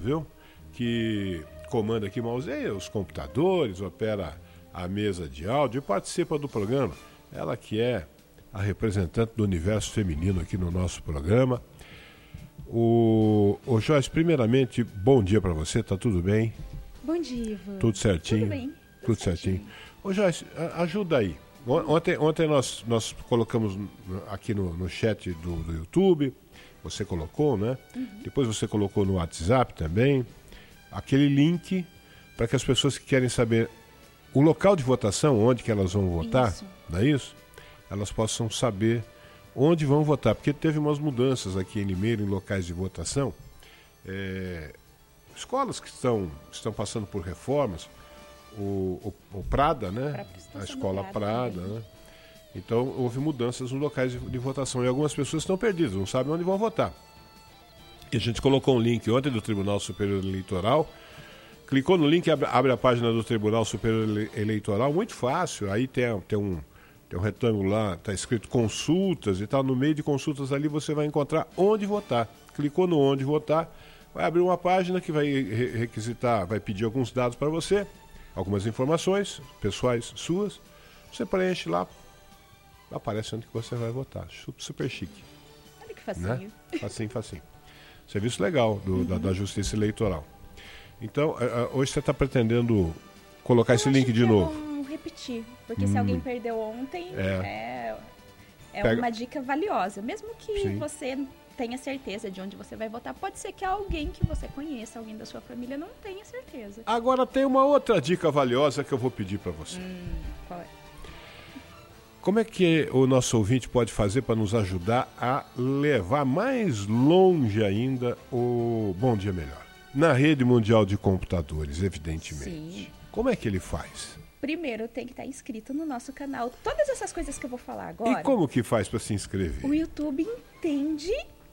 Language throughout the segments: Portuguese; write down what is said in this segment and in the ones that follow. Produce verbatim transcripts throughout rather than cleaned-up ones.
viu? Que comanda aqui, mauseia os computadores, opera a mesa de áudio e participa do programa. Ela que é a representante do universo feminino aqui no nosso programa. O, o Joyce, primeiramente, bom dia para você, tá tudo bem? Bom dia, Ivan. Tudo certinho? Tudo bem. Tudo, tudo certinho. certinho. Ô Joyce, ajuda aí. Ontem, ontem nós, nós colocamos aqui no, no chat do, do YouTube, você colocou, né? Uhum. Depois você colocou no WhatsApp também, aquele link para que as pessoas que querem saber o local de votação, onde que elas vão votar, isso. Não é isso? Elas possam saber onde vão votar, porque teve umas mudanças aqui em Limeira, em locais de votação. É, escolas que estão, estão passando por reformas, o, o, o Prada, né? A escola Prada, Prada né? Então houve mudanças nos locais de, de votação e algumas pessoas estão perdidas, não sabem onde vão votar. E a gente colocou um link ontem do Tribunal Superior Eleitoral, clicou no link, abre, abre a página do Tribunal Superior Eleitoral, muito fácil, aí tem, tem um Tem um retângulo lá, está escrito consultas e tal. No meio de consultas ali você vai encontrar onde votar. Clicou no onde votar, vai abrir uma página que vai requisitar, vai pedir alguns dados para você, algumas informações pessoais suas. Você preenche lá, aparece onde que você vai votar. Super chique. Olha que facinho. Né? Facinho, facinho. Serviço legal do, uhum. da, da Justiça Eleitoral. Então, hoje você está pretendendo colocar Eu esse link de novo. Repetir, porque hum. se alguém perdeu ontem, é, é, é uma dica valiosa. Mesmo que Sim. você tenha certeza de onde você vai votar, pode ser que alguém que você conheça, alguém da sua família, não tenha certeza. Agora tem uma outra dica valiosa que eu vou pedir para você. Hum, qual é? Como é que o nosso ouvinte pode fazer para nos ajudar a levar mais longe ainda o Bom Dia Melhor? Na rede mundial de computadores, evidentemente. Sim. Como é que ele faz? Primeiro tem que estar inscrito no nosso canal. Todas essas coisas que eu vou falar agora. E como que faz para se inscrever? O YouTube entende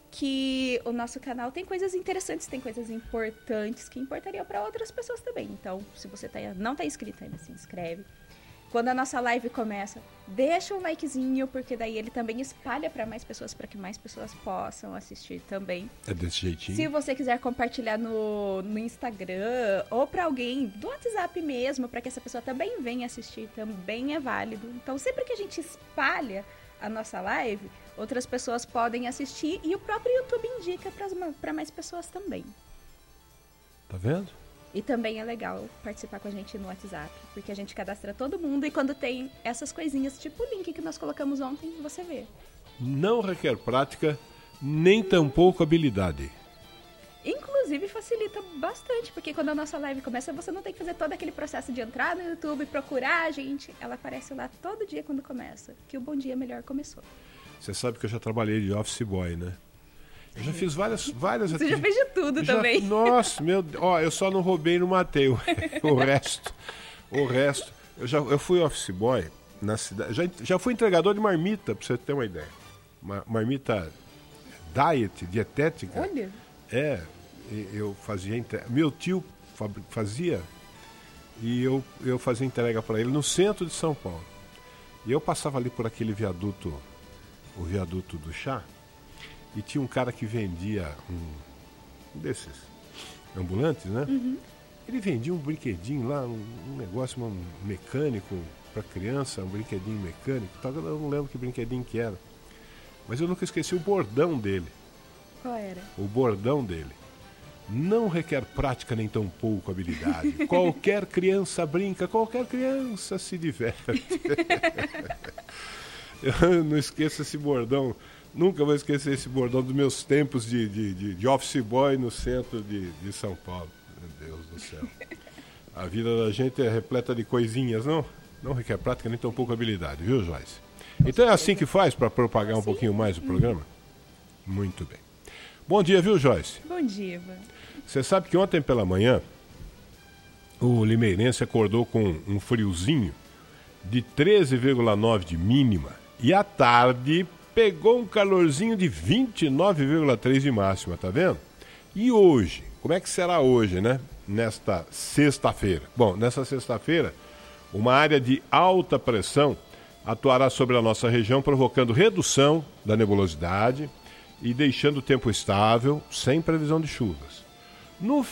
que o nosso canal tem coisas interessantes, tem coisas importantes que importariam para outras pessoas também. Então, se você tá, não está inscrito ainda, se inscreve. Quando a nossa live começa, deixa um likezinho, porque daí ele também espalha para mais pessoas, para que mais pessoas possam assistir também. É desse jeitinho? Se você quiser compartilhar no, no Instagram ou para alguém do WhatsApp mesmo, para que essa pessoa também venha assistir, também é válido. Então, sempre que a gente espalha a nossa live, outras pessoas podem assistir e o próprio YouTube indica para mais pessoas também. Tá vendo? E também é legal participar com a gente no WhatsApp, porque a gente cadastra todo mundo e quando tem essas coisinhas, tipo o link que nós colocamos ontem, você vê. Não requer prática, nem tampouco habilidade. Inclusive facilita bastante, porque quando a nossa live começa, você não tem que fazer todo aquele processo de entrar no YouTube, procurar a gente. Ela aparece lá todo dia quando começa, que o Bom Dia Melhor começou. Você sabe que eu já trabalhei de office boy, né? Eu já fiz várias... várias Você já fez de tudo já, também. Nossa, meu Deus. Ó, eu só não roubei e não matei. O, o resto, o resto... Eu, já, eu fui office boy na cidade... Já, já fui entregador de marmita, pra você ter uma ideia. Uma, marmita diet, dietética. Olha. É, eu fazia... Entre... Meu tio fazia e eu, eu fazia entrega para ele no centro de São Paulo. E eu passava ali por aquele viaduto, o viaduto do chá, e tinha um cara que vendia um, um desses ambulantes, né? Uhum. Ele vendia um brinquedinho lá, um, um negócio um mecânico para criança, um brinquedinho mecânico. Eu não lembro que brinquedinho que era. Mas eu nunca esqueci o bordão dele. Qual era? O bordão dele. Não requer prática nem tampouco habilidade. Qualquer criança brinca, qualquer criança se diverte. Eu não esqueço esse bordão. Nunca vou esquecer esse bordão dos meus tempos de, de, de, de office boy no centro de, de São Paulo. Meu Deus do céu. A vida da gente é repleta de coisinhas, não? Não requer prática nem tampouco habilidade, viu, Joyce? Então é assim que faz para propagar um pouquinho mais o programa? Muito bem. Bom dia, viu, Joyce? Bom dia, Ivan. Você sabe que ontem pela manhã o limeirense acordou com um friozinho de treze vírgula nove de mínima e à tarde pegou um calorzinho de vinte e nove vírgula três de máxima, tá vendo? E hoje, como é que será hoje, né? Nesta sexta-feira. Bom, nessa sexta-feira, uma área de alta pressão atuará sobre a nossa região, provocando redução da nebulosidade e deixando o tempo estável, sem previsão de chuvas. No